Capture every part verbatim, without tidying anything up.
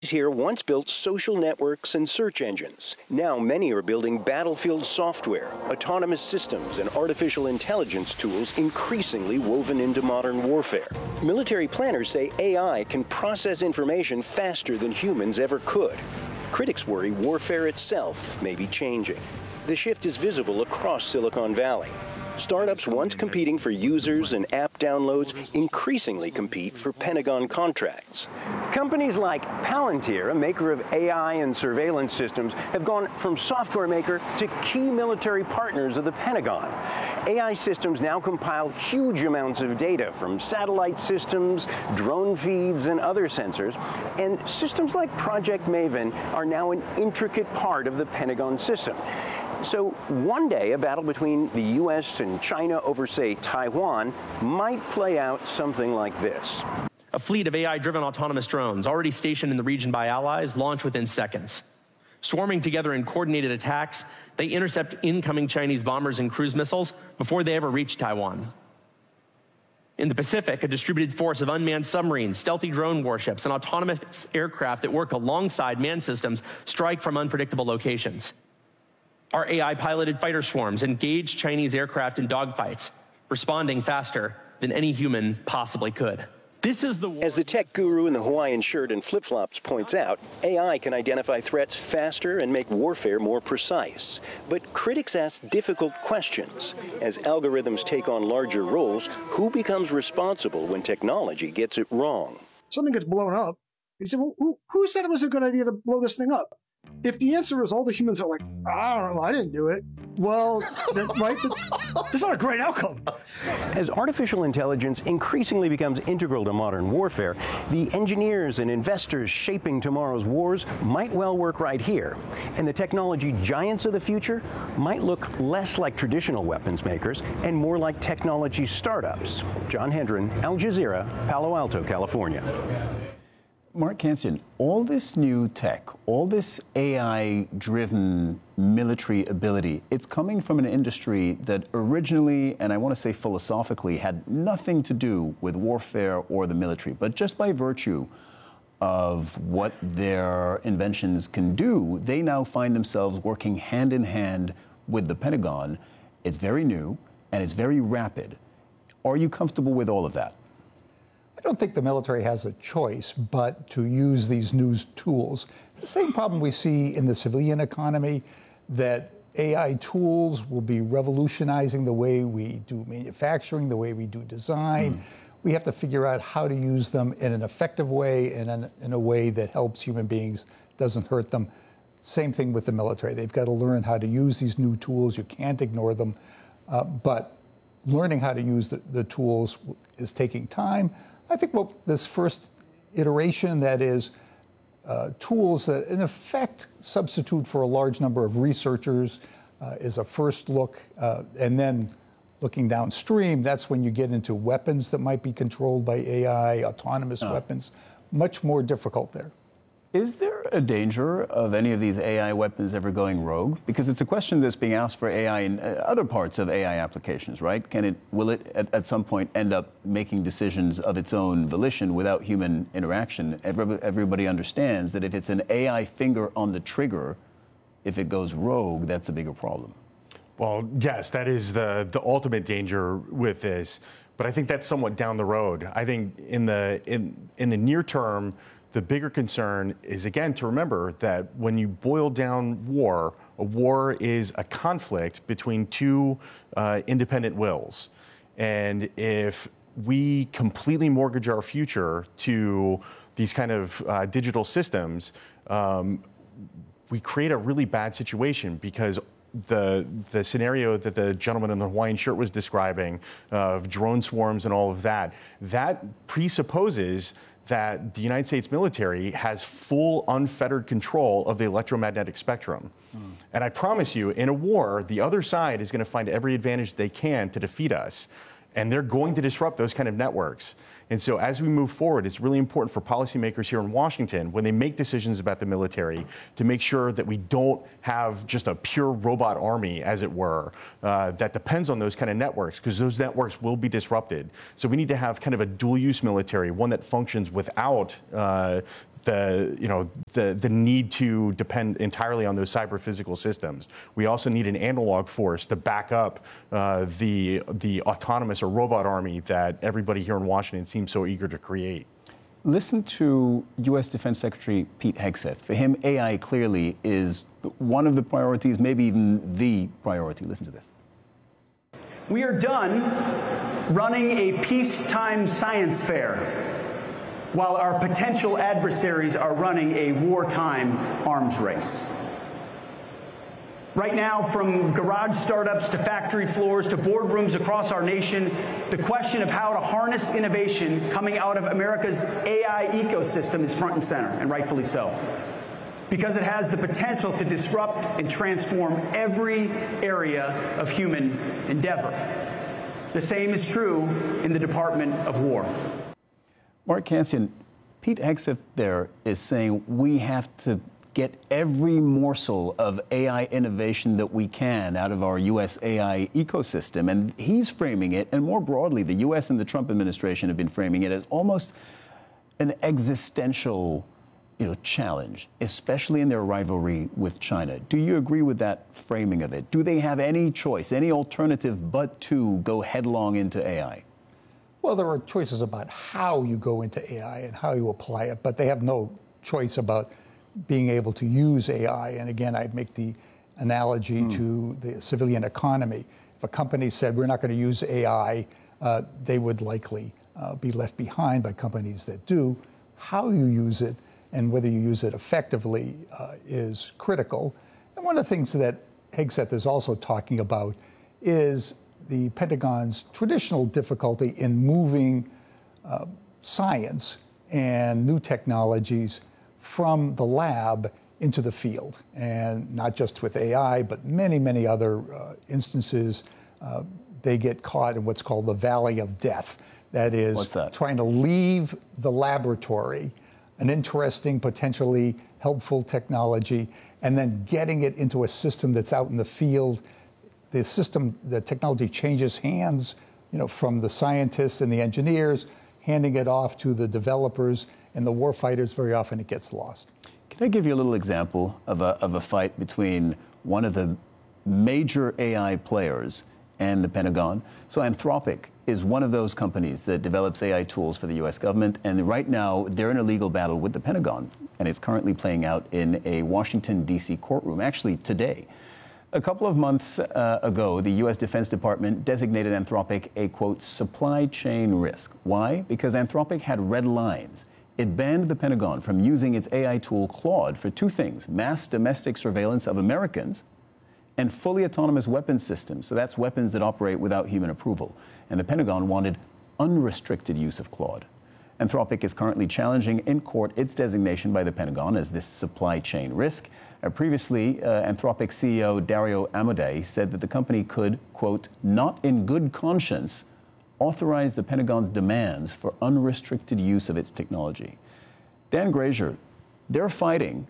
Here once built social networks and search engines. Now many are building battlefield software, autonomous systems, and artificial intelligence tools increasingly woven into modern warfare. Military planners say A I can process information faster than humans ever could. Critics worry warfare itself may be changing. The shift is visible across Silicon Valley. Startups once competing for users and app downloads increasingly compete for Pentagon contracts. Companies like Palantir, a maker of A I and surveillance systems, have gone from software maker to key military partners of the Pentagon. A I systems now compile huge amounts of data from satellite systems, drone feeds, and other sensors. And systems like Project Maven are now an intricate part of the Pentagon system. So one day, a battle between the U S and China over, say, Taiwan might play out something like this. A fleet of A I-driven autonomous drones already stationed in the region by allies launch within seconds. Swarming together in coordinated attacks, they intercept incoming Chinese bombers and cruise missiles before they ever reach Taiwan. In the Pacific, a distributed force of unmanned submarines, stealthy drone warships, and autonomous aircraft that work alongside manned systems strike from unpredictable locations. Our A I-piloted fighter swarms engage Chinese aircraft in dogfights, responding faster than any human possibly could. This is the war. As the tech guru in the Hawaiian shirt and flip-flops points out, A I can identify threats faster and make warfare more precise. But critics ask difficult questions. As algorithms take on larger roles, who becomes responsible when technology gets it wrong? Something gets blown up. You say, well, who, who said it was a good idea to blow this thing up? If the answer is all the humans are like, I don't know, I didn't do it, well, then, right, that, that's not a great outcome. As artificial intelligence increasingly becomes integral to modern warfare, the engineers and investors shaping tomorrow's wars might well work right here. And the technology giants of the future might look less like traditional weapons makers and more like technology startups. John Hendren, Al Jazeera, Palo Alto, California. Mark Cancian, all this new tech, all this A I-driven military ability, it's coming from an industry that originally, and I want to say philosophically, had nothing to do with warfare or the military. But just by virtue of what their inventions can do, they now find themselves working hand in hand with the Pentagon. It's very new, and it's very rapid. Are you comfortable with all of that? I don't think the military has a choice but to use these new tools. It's the same problem we see in the civilian economy, that A I tools will be revolutionizing the way we do manufacturing, the way we do design. Mm. We have to figure out how to use them in an effective way and in, in a way that helps human beings, doesn't hurt them. Same thing with the military. They've got to learn how to use these new tools. You can't ignore them. Uh, but learning how to use the, the tools is taking time. I think what this first iteration, that is uh, tools that in effect substitute for a large number of researchers, uh, is a first look. Uh, and then looking downstream, that's when you get into weapons that might be controlled by A I, autonomous oh. weapons, much more difficult there. Is there a danger of any of these A I weapons ever going rogue? Because it's a question that's being asked for A I in other parts of A I applications, right? Can it, will it at, at some point end up making decisions of its own volition without human interaction? Every, everybody understands that if it's an A I finger on the trigger, if it goes rogue, that's a bigger problem. Well, yes, that is the, the ultimate danger with this. But I think that's somewhat down the road. I think in the, in, in the near term, the bigger concern is, again, to remember that when you boil down war, a war is a conflict between two uh, independent wills. And if we completely mortgage our future to these kind of uh, digital systems, um, we create a really bad situation, because the the scenario that the gentleman in the Hawaiian shirt was describing uh, of drone swarms and all of that, that presupposes that the United States military has full unfettered control of the electromagnetic spectrum. Mm. And I promise you, in a war, the other side is going to find every advantage they can to defeat us. And they're going to disrupt those kind of networks. And so as we move forward, it's really important for policymakers here in Washington, when they make decisions about the military, to make sure that we don't have just a pure robot army, as it were, uh, that depends on those kind of networks, because those networks will be disrupted. So we need to have kind of a dual-use military, one that functions without uh, the you know the the need to depend entirely on those cyber physical systems. We also need an analog force to back up uh, the the autonomous or robot army that everybody here in Washington seems so eager to create. Listen to U S Defense Secretary Pete Hegseth. For him, A I clearly is one of the priorities, maybe even the priority. Listen to this. We are done running a peacetime science fair while our potential adversaries are running a wartime arms race. Right now, from garage startups to factory floors to boardrooms across our nation, the question of how to harness innovation coming out of America's A I ecosystem is front and center, and rightfully so, because it has the potential to disrupt and transform every area of human endeavor. The same is true in the Department of War. Mark Cancian, Pete Hegseth there is saying we have to get every morsel of A I innovation that we can out of our U S A I ecosystem. And he's framing it, and more broadly, the U S and the Trump administration have been framing it as almost an existential you know, challenge, especially in their rivalry with China. Do you agree with that framing of it? Do they have any choice, any alternative but to go headlong into A I? Well, there are choices about how you go into A I and how you apply it, but they have no choice about being able to use A I. And again, I'd make the analogy mm. to the civilian economy. If a company said we're not going to use A I, uh, they would likely uh, be left behind by companies that do. How you use it and whether you use it effectively uh, is critical. And one of the things that Hegseth is also talking about is the Pentagon's traditional difficulty in moving uh, science and new technologies from the lab into the field, and not just with A I, but many, many other uh, instances. Uh, they get caught in what's called the valley of death. That is, What's that? trying to leave the laboratory, an interesting, potentially helpful technology, and then getting it into a system that's out in the field. The system, the technology changes hands, you know, from the scientists and the engineers, handing it off to the developers and the warfighters. Very often it gets lost. Can I give you a little example of a, of a fight between one of the major A I players and the Pentagon? So Anthropic is one of those companies that develops A I tools for the U S government, and right now they're in a legal battle with the Pentagon, and it's currently playing out in a Washington, D C courtroom, actually today. A couple of months uh, ago, the U S Defense Department designated Anthropic a, quote, supply chain risk. Why? Because Anthropic had red lines. It banned the Pentagon from using its A I tool Claude for two things: mass domestic surveillance of Americans and fully autonomous weapons systems. So that's weapons that operate without human approval. And the Pentagon wanted unrestricted use of Claude. Anthropic is currently challenging in court its designation by the Pentagon as this supply chain risk. Uh, previously, uh, Anthropic C E O Dario Amodei said that the company could, quote, not in good conscience authorize the Pentagon's demands for unrestricted use of its technology. Dan Grazier, they're fighting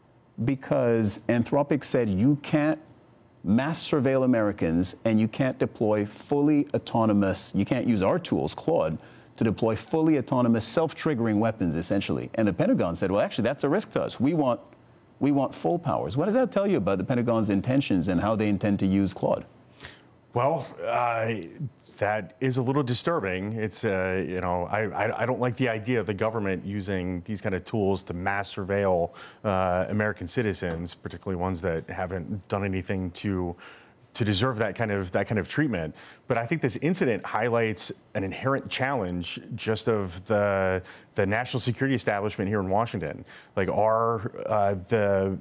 because Anthropic said you can't mass surveil Americans and you can't deploy fully autonomous, you can't use our tools, Claude, to deploy fully autonomous self-triggering weapons, essentially. And the Pentagon said, well, actually, that's a risk to us. We want, we want full powers. What does that tell you about the Pentagon's intentions and how they intend to use Claude? Well, uh, that is a little disturbing. It's, uh, you know, I, I, I don't like the idea of the government using these kind of tools to mass surveil uh, American citizens, particularly ones that haven't done anything to to deserve that kind of that kind of treatment. But I think this incident highlights an inherent challenge just of the the national security establishment here in Washington. Like our uh, the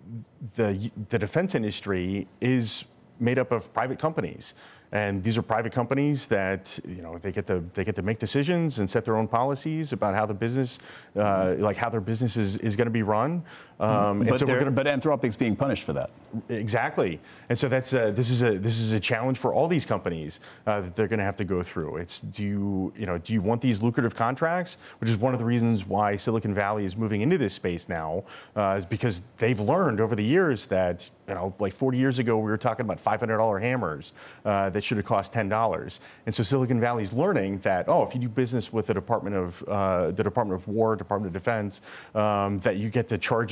the the defense industry is made up of private companies. And these are private companies that, you know, they get to they get to make decisions and set their own policies about how the business, uh, like how their business is, is going to be run. Um, but, and so we're gonna, but Anthropic's being punished for that. Exactly. And so that's a, this is a this is a challenge for all these companies uh, that they're going to have to go through. It's do you you know do you want these lucrative contracts, which is one of the reasons why Silicon Valley is moving into this space now, uh, is because they've learned over the years that, you know, like forty years ago we were talking about five hundred dollar hammers uh, that that should have cost ten dollars. And so Silicon Valley's learning that, oh, if you do business with the Department of uh, the Department of War, Department of Defense, um, that you get to charge